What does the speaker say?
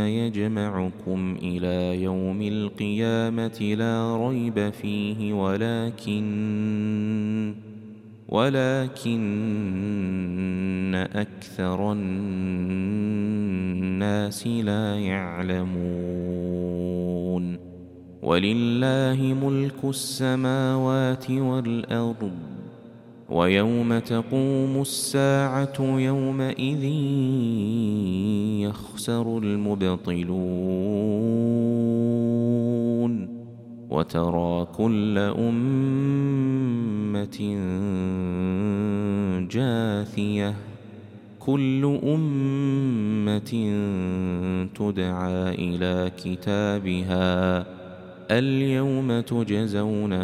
يجمعكم إلى يوم القيامة لا ريب فيه ولكن أكثر الناس لا يعلمون. ولله ملك السماوات والأرض ويوم تقوم الساعة يومئذ يخسر المبطلون وترى كل أمة جاثية كل أمة تدعى إلى كتابها اليوم تجزون